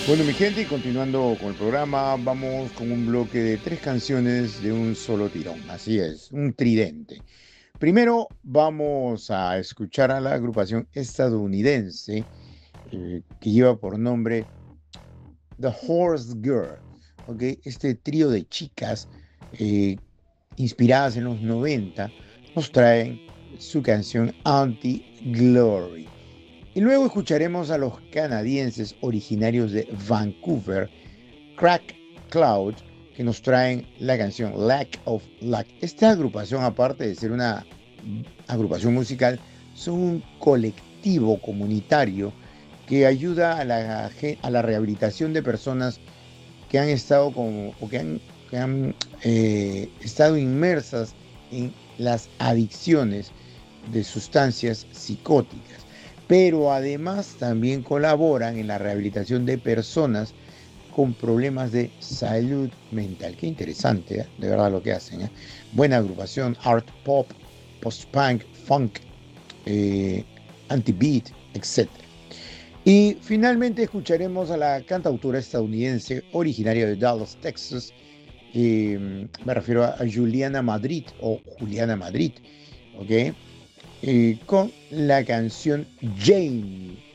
Bueno, mi gente, y continuando con el programa, vamos con un bloque de tres canciones de un solo tirón. Así es, un tridente. Primero vamos a escuchar a la agrupación estadounidense que lleva por nombre The Horse Girl. ¿Ok? Este trío de chicas eh, inspiradas en los 90 nos traen su canción Anti-Glory. Y luego escucharemos a los canadienses originarios de Vancouver, Crack Cloud, que nos traen la canción Lack of Luck. Esta agrupación, aparte de ser una agrupación musical, son un colectivo comunitario que ayuda a la rehabilitación de personas que han estado estado inmersas en las adicciones de sustancias psicóticas, pero además también colaboran en la rehabilitación de personas con problemas de salud mental. Qué interesante, ¿eh? De verdad lo que hacen. ¿Eh? Buena agrupación, art pop, post-punk, funk, eh, anti-beat, etc. Y finalmente escucharemos a la cantautora estadounidense originaria de Dallas, Texas. Me refiero a Juliana Madrid o Juliana Madrid, ¿ok? Con la canción Jane.